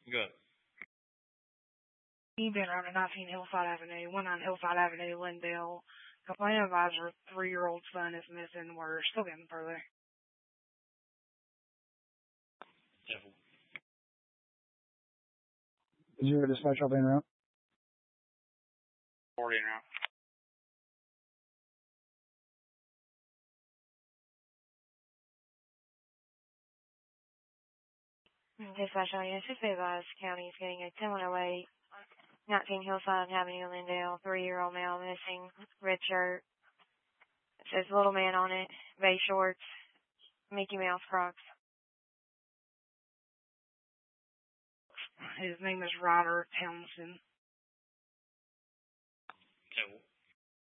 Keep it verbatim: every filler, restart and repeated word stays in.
Good. You've been around nineteen Hillside Avenue, nineteen Hillside Avenue, Lindale. Complaint advisor, three-year-old son is missing. We're still getting further. Careful. Zero dispatch, I'll be en route. Forty en route. Dispatch on you. Just be advised, county is getting a ten one oh eight, nineteen Hillside Avenue, Lindale, three-year-old male missing, red shirt. It says little man on it, beige shorts, Mickey Mouse Crocs. His name is Ryder Townsend. Careful.